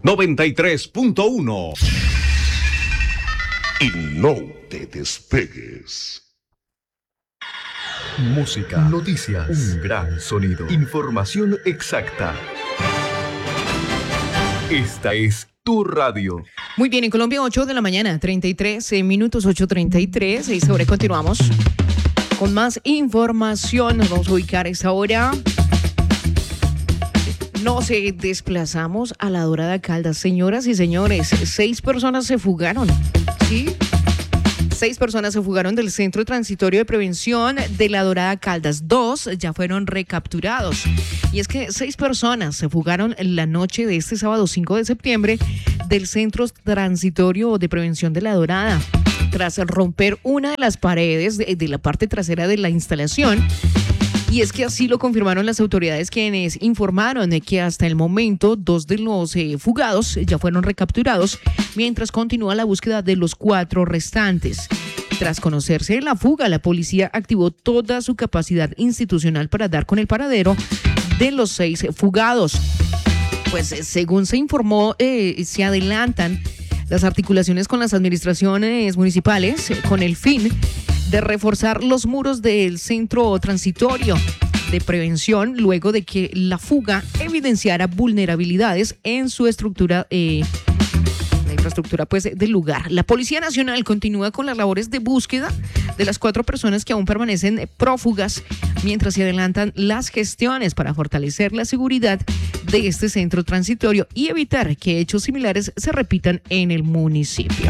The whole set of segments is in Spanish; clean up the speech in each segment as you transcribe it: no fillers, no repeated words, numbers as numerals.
93.1. Y no te despegues. Música, noticias, un gran sonido, información exacta. Esta es tu radio. Muy bien, en Colombia 8 de la mañana, 33 minutos, 8:33. Y sobre continuamos con más información. Nos vamos a ubicar a esta hora. Nos desplazamos a la Dorada Caldas. Señoras y señores, 6 personas se fugaron. ¿Sí? 6 personas se fugaron del Centro Transitorio de Prevención de la Dorada Caldas. 2 ya fueron recapturados. Y es que 6 personas se fugaron la noche de este sábado 5 de septiembre del Centro Transitorio de Prevención de la Dorada, tras romper una de las paredes de la parte trasera de la instalación. Y es que así lo confirmaron las autoridades, quienes informaron de que hasta el momento 2 de los fugados ya fueron recapturados, mientras continúa la búsqueda de los 4 restantes. Tras conocerse la fuga, la policía activó toda su capacidad institucional para dar con el paradero de los 6 fugados. Pues según se informó, se adelantan las articulaciones con las administraciones municipales con el fin de reforzar los muros del centro transitorio de prevención luego de que la fuga evidenciara vulnerabilidades en su estructura, la infraestructura pues del lugar. La Policía Nacional continúa con las labores de búsqueda de las 4 personas que aún permanecen prófugas, mientras se adelantan las gestiones para fortalecer la seguridad de este centro transitorio y evitar que hechos similares se repitan en el municipio.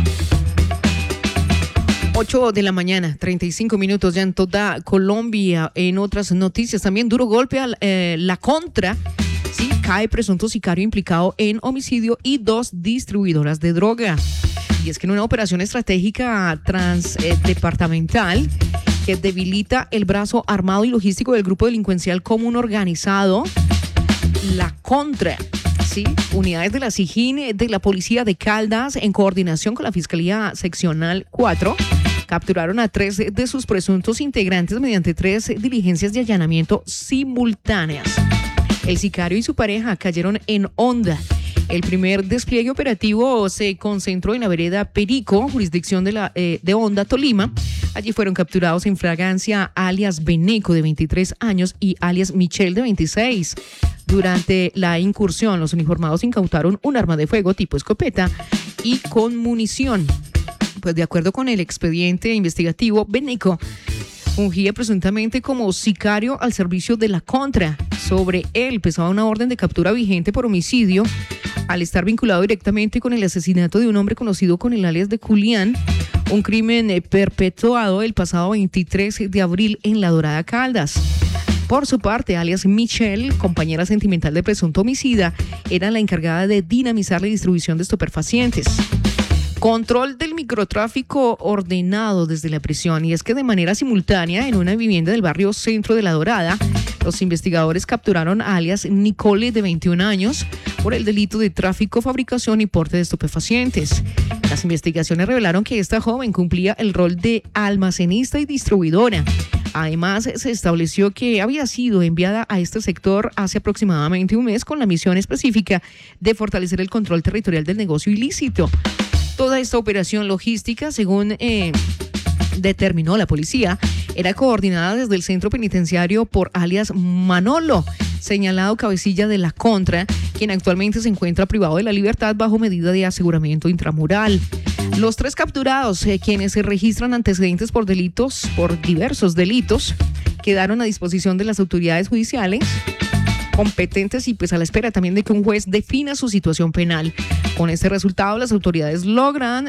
8 de la mañana, 35 minutos ya en toda Colombia. En otras noticias también, duro golpe a la contra. Sí, cae presunto sicario implicado en homicidio y 2 distribuidoras de droga. Y es que en una operación estratégica transdepartamental que debilita el brazo armado y logístico del grupo delincuencial común organizado, La Contra, ¿sí? Unidades de la SIJIN de la Policía de Caldas, en coordinación con la Fiscalía Seccional 4, capturaron a 3 de sus presuntos integrantes mediante 3 diligencias de allanamiento simultáneas. El sicario y su pareja cayeron en Honda. El primer despliegue operativo se concentró en la vereda Perico, jurisdicción de Honda, Tolima. Allí fueron capturados en flagrancia alias Beneco, de 23 años, y alias Michelle, de 26. Durante la incursión, los uniformados incautaron un arma de fuego tipo escopeta y con munición. Pues de acuerdo con el expediente investigativo, Beneco fungía presuntamente como sicario al servicio de La Contra. Sobre él pesaba una orden de captura vigente por homicidio, al estar vinculado directamente con el asesinato de un hombre conocido con el alias de Julián, un crimen perpetuado el pasado 23 de abril en La Dorada Caldas. Por su parte, alias Michelle, compañera sentimental del presunto homicida, era la encargada de dinamizar la distribución de estupefacientes. Control del microtráfico ordenado desde la prisión. Y es que de manera simultánea, en una vivienda del barrio Centro de La Dorada, los investigadores capturaron a alias Nicole, de 21 años, por el delito de tráfico, fabricación y porte de estupefacientes. Las investigaciones revelaron que esta joven cumplía el rol de almacenista y distribuidora. Además, se estableció que había sido enviada a este sector hace aproximadamente un mes con la misión específica de fortalecer el control territorial del negocio ilícito. Toda esta operación logística, según determinó la policía, era coordinada desde el centro penitenciario por alias Manolo, señalado cabecilla de La Contra, quien actualmente se encuentra privado de la libertad bajo medida de aseguramiento intramural. Los 3 capturados, quienes se registran antecedentes por diversos delitos, quedaron a disposición de las autoridades judiciales competentes y pues a la espera también de que un juez defina su situación penal. Con este resultado, las autoridades logran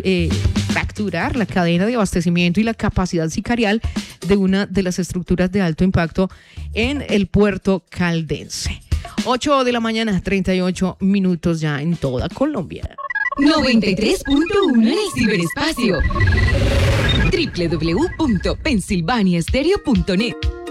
fracturar la cadena de abastecimiento y la capacidad sicarial de una de las estructuras de alto impacto en el puerto caldense. 8 de la mañana, 38 minutos ya en toda Colombia. 93.1 en el ciberespacio. www.pensilvaniastereo.net